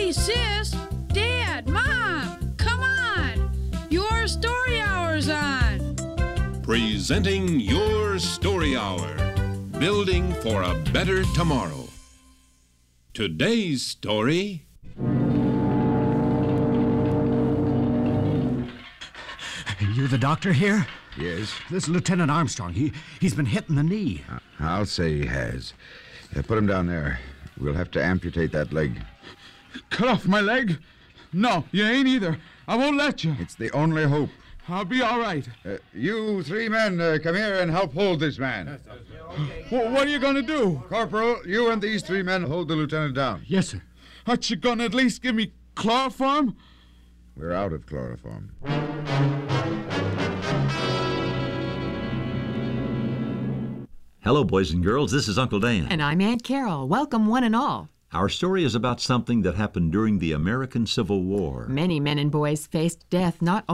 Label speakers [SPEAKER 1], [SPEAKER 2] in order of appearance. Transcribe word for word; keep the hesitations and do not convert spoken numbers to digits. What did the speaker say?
[SPEAKER 1] Hey, sis, Dad, Mom, come on. Your story hour's on.
[SPEAKER 2] Presenting Your Story Hour, building for a better tomorrow. Today's story...
[SPEAKER 3] You the doctor here?
[SPEAKER 4] Yes.
[SPEAKER 3] This Lieutenant Armstrong, he, he's been hit in the knee.
[SPEAKER 4] Uh, I'll say he has. Uh, put him down there. We'll have to amputate that leg.
[SPEAKER 5] Cut off my leg? No, you ain't either. I won't let you.
[SPEAKER 4] It's the only hope.
[SPEAKER 5] I'll be all right.
[SPEAKER 4] Uh, you three men, uh, come here and help hold this man.
[SPEAKER 5] Well, what are you going to do?
[SPEAKER 4] Corporal, you and these three men hold the lieutenant down.
[SPEAKER 3] Yes, sir.
[SPEAKER 5] Aren't you going to at least give me chloroform?
[SPEAKER 4] We're out of chloroform.
[SPEAKER 6] Hello, boys and girls. This is Uncle Dan.
[SPEAKER 7] And I'm Aunt Carol. Welcome, one and all.
[SPEAKER 6] Our story is about something that happened during the American Civil War.
[SPEAKER 7] Many men and boys faced death not